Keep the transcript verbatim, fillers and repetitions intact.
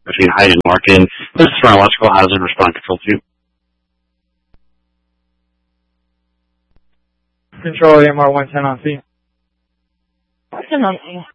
between height and marking. This is for an electrical hazard response control two. Control E M R one ten on C. one ten on C.